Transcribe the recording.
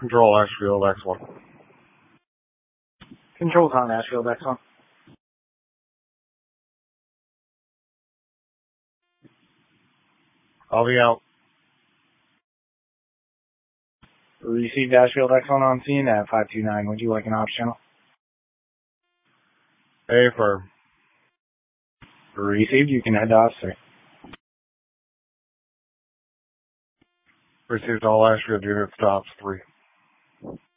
Control Ashfield X1. Control on Ashfield X1. I'll be out. Received Ashfield X1 on scene at 529. Would you like an ops channel? Affirm. Received. You can head to ops 3. Received all Ashfield units to ops 3.